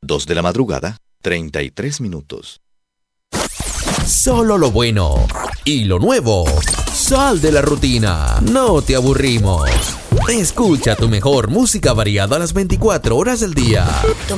2 de la madrugada, 33 minutos. Solo lo bueno y lo nuevo. Sal de la rutina, no te aburrimos. Escucha tu mejor música variada a las 24 horas del día.